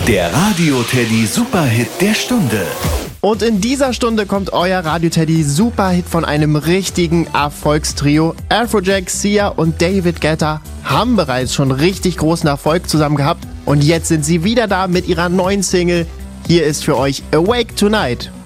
Der Radio Teddy Superhit der Stunde. Und in dieser Stunde kommt euer Radio Teddy Superhit von einem richtigen Erfolgstrio. Afrojack, Sia und David Guetta haben bereits schon richtig großen Erfolg zusammen gehabt. Und jetzt sind sie wieder da mit ihrer neuen Single. Hier ist für euch Awake Tonight.